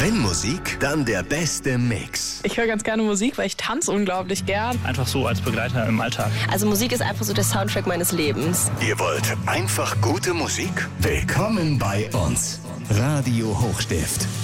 Wenn Musik, dann der beste Mix. Ich höre ganz gerne Musik, weil ich tanze unglaublich gern. Einfach so als Begleiter im Alltag. Also Musik ist einfach so der Soundtrack meines Lebens. Ihr wollt einfach gute Musik? Willkommen bei uns. Radio Hochstift.